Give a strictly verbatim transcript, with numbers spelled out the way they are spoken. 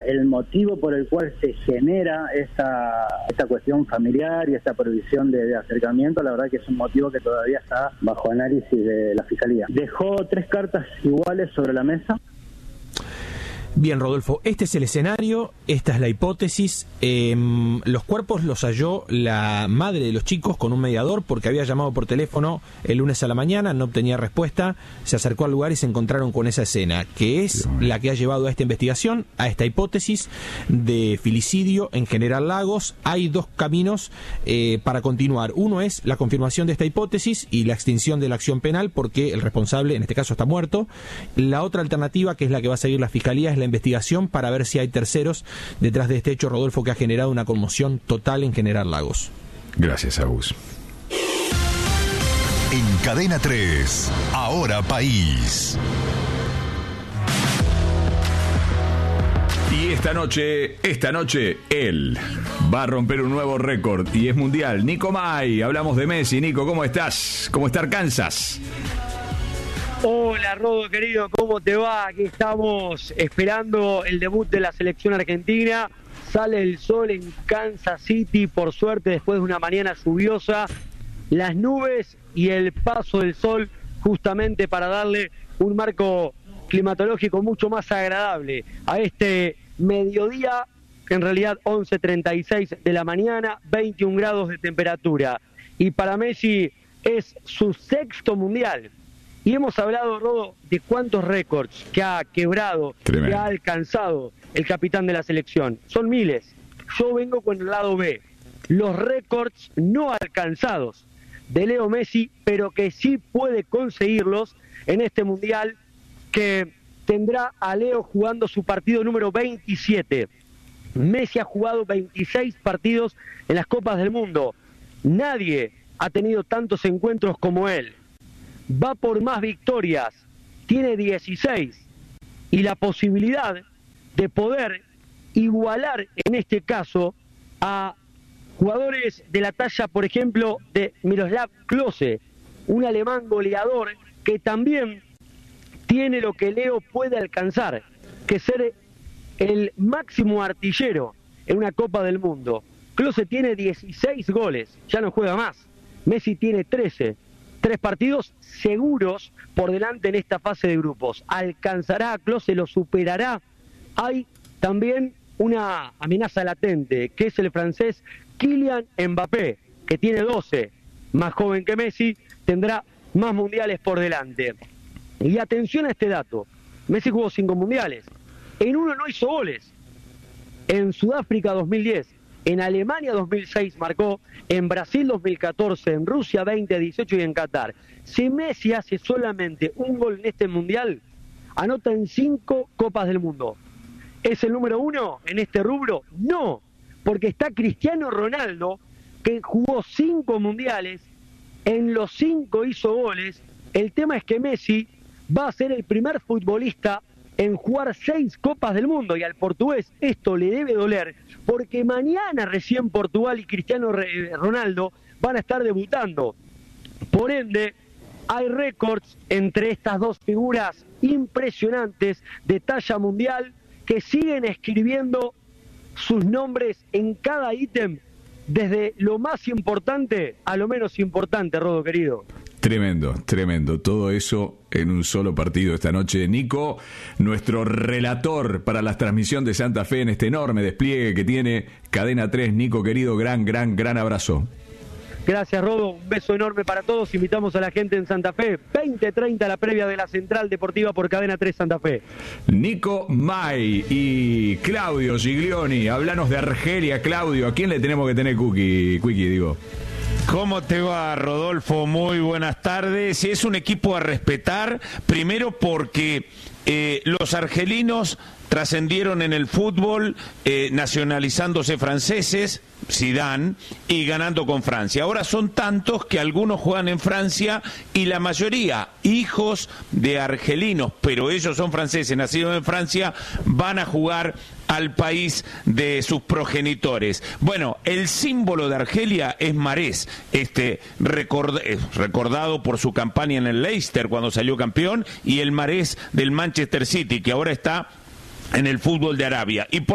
El motivo por el cual se genera esta, esta cuestión familiar y esta prohibición de, de acercamiento, la verdad que es un motivo que todavía está bajo análisis de la Fiscalía. Dejó tres cartas iguales sobre la mesa. Bien, Rodolfo, este es el escenario, esta es la hipótesis. Eh, los cuerpos los halló la madre de los chicos con un mediador porque había llamado por teléfono el lunes a la mañana, no obtenía respuesta, se acercó al lugar y se encontraron con esa escena, que es la que ha llevado a esta investigación, a esta hipótesis de filicidio en General Lagos. Hay dos caminos eh, para continuar. Uno es la confirmación de esta hipótesis y la extinción de la acción penal porque el responsable, en este caso, está muerto. La otra alternativa, que es la que va a seguir la Fiscalía, es la investigación para ver si hay terceros detrás de este hecho, Rodolfo, que ha generado una conmoción total en General Lagos. Gracias, Agus. En Cadena tres, Ahora País. Y esta noche, esta noche, él va a romper un nuevo récord y es mundial. Nico May, hablamos de Messi. Nico, ¿cómo estás? ¿Cómo está Arkansas? Hola, Rodo, querido, ¿cómo te va? Aquí estamos esperando el debut de la selección argentina. Sale el sol en Kansas City, por suerte, después de una mañana lluviosa. Las nubes y el paso del sol, justamente para darle un marco climatológico mucho más agradable a este mediodía, que en realidad once treinta y seis de la mañana, veintiún grados de temperatura. Y para Messi es su sexto mundial. Y hemos hablado, Rodo, de cuántos récords que ha quebrado, Tremendo. que ha alcanzado el capitán de la selección. Son miles. Yo vengo con el lado B. Los récords no alcanzados de Leo Messi, pero que sí puede conseguirlos en este mundial, que tendrá a Leo jugando su partido número veintisiete. Messi ha jugado veintiséis partidos en las Copas del Mundo. Nadie ha tenido tantos encuentros como él. Va por más victorias, tiene dieciséis, y la posibilidad de poder igualar, en este caso, a jugadores de la talla, por ejemplo, de Miroslav Klose, un alemán goleador que también tiene lo que Leo puede alcanzar, que ser el máximo artillero en una Copa del Mundo. Klose tiene dieciséis goles, ya no juega más. Messi tiene trece. Tres partidos seguros por delante en esta fase de grupos. ¿Alcanzará a Klose? ¿Lo superará? Hay también una amenaza latente, que es el francés Kylian Mbappé, que tiene doce, más joven que Messi, tendrá más mundiales por delante. Y atención a este dato, Messi jugó cinco mundiales, en uno no hizo goles, en Sudáfrica dos mil diez, en Alemania dos mil seis marcó, en Brasil dos mil catorce, en Rusia veinte dieciocho y en Qatar. Si Messi hace solamente un gol en este mundial, anota en cinco Copas del Mundo. ¿Es el número uno en este rubro? No, porque está Cristiano Ronaldo, que jugó cinco mundiales, en los cinco hizo goles. El tema es que Messi va a ser el primer futbolista en jugar seis Copas del Mundo, y al portugués esto le debe doler, porque mañana recién Portugal y Cristiano Ronaldo van a estar debutando. Por ende, hay récords entre estas dos figuras impresionantes de talla mundial que siguen escribiendo sus nombres en cada ítem, desde lo más importante a lo menos importante, Rodo, querido. Tremendo, tremendo. Todo eso en un solo partido esta noche. Nico, nuestro relator para la transmisión de Santa Fe en este enorme despliegue que tiene Cadena tres. Nico, querido, gran, gran, gran abrazo. Gracias, Rodo. Un beso enorme para todos. Invitamos a la gente en Santa Fe. veinte treinta la previa de la Central Deportiva por Cadena tres Santa Fe. Nico May y Claudio Giglioni. Háblanos de Argelia, Claudio. ¿A quién le tenemos que tener cookie, Quickie, digo? ¿Cómo te va, Rodolfo? Muy buenas tardes. Es un equipo a respetar, primero porque eh, los argelinos trascendieron en el fútbol eh, nacionalizándose franceses, Zidane, y ganando con Francia. Ahora son tantos que algunos juegan en Francia y la mayoría, hijos de argelinos, pero ellos son franceses, nacidos en Francia, van a jugar al país de sus progenitores. Bueno, el símbolo de Argelia es Mahrez, este record, recordado por su campaña en el Leicester cuando salió campeón, y el Mahrez del Manchester City, que ahora está en el fútbol de Arabia. Y por